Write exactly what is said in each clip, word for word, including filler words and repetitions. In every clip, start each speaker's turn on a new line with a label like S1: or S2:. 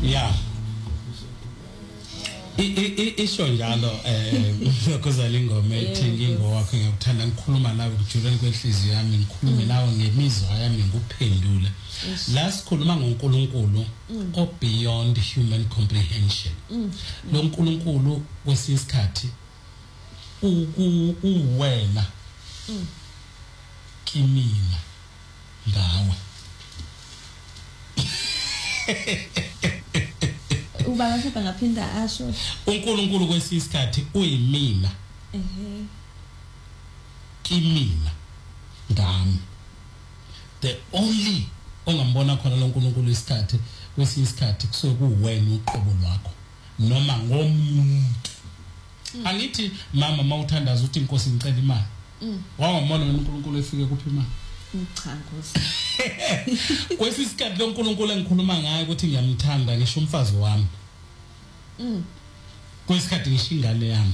S1: Yeah. Isho njalo eh ukuzala ingoma ethinga ingowakho ngiyakuthanda ngikhuluma nawe kujuleni kwenhliziyo yami ngikhulume nawe ngemizwa yami ngikuphendule la sikhuluma ngoNkulunkulu o beyond human comprehension lo nkulunkulu kwesisikhathi uwena kimina ngawe
S2: ubaba shaka ngaphinda asho
S1: uNkulunkulu kwesisikhathi uyimina
S2: ehe
S1: kimina ngami the only ongambona khona lo nkulunkulu isikhathi kwesisikhathi kusuke kuwena uqobo lwakho noma ngomuntu angithi mama mawuthandaza uthi inkosi ngicela imali wawambona wena uNkulunkulu efike kuphi imali
S2: cha nkosi
S1: kwesisikhathi lo nkulunkulu engikhuluma ngayo ukuthi ngiyamthanda ngisho umfazi wami
S2: mm
S1: kwesikhathi ngisho ingane yami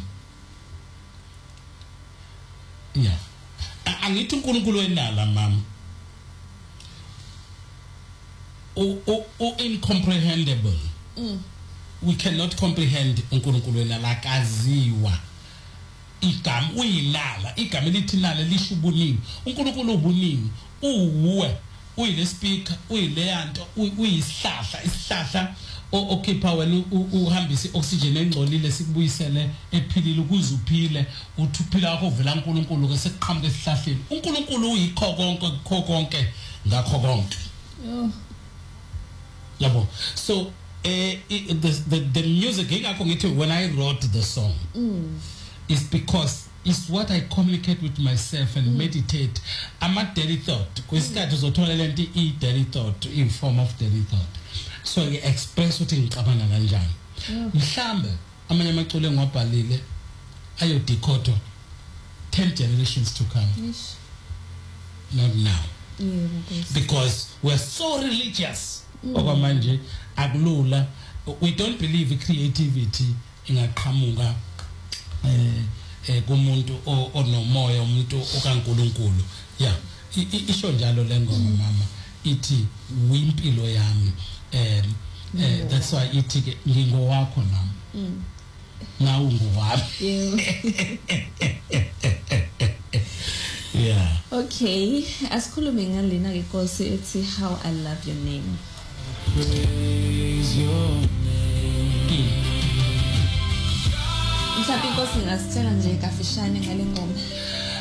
S1: yeah angithi uNkulunkulu wenala mama o o incomprehensible
S2: mm
S1: we cannot comprehend uNkulunkulu wenala akaziwa igama uyinala igama elithi nala lisho ubuningi uNkulunkulu ubuningi uwe uyile speaker uyile yanto uyisihlahla isihlahla okhipha wena uhambisa oxygen engcolile sikubuyisele ephilile ukuze uphile uthi uphila wakho uvela uNkulunkulu ke sekuqhamuka esihlahleni uNkulunkulu uyikho konke kho konke ngakho konke
S2: oh
S1: yabo so eh the the, the music ingakho ngithi when I wrote the song
S2: mm
S1: is because it's what I communicate with myself and mm. meditate. I'm a daily thought. Kwesikhathi uzothola lento I daily thought in form of daily thought. So I express ukuthi ngicabanga kanjani. Mhlambe amanye amaculo engwabhalile ayo decode ten generations to come.
S2: Yes.
S1: Not now.
S2: Yeah,
S1: because we're so religious. Okwamanje akulula. We don't believe in creativity ingaqhamuka eh eh kumuntu onomoya umuntu okaNkulunkulu yeah isho njalo lengoma mama ithi wimpilo yami um eh that's why ithi ke ngingo wakho nami nawe ngowami yeah
S2: okay asikhulume ngalena ke Nkosi ethi how I love your name
S1: praise your name
S2: mhlawumbe Nkosi ngasitshela nje kafishane ngale ngoma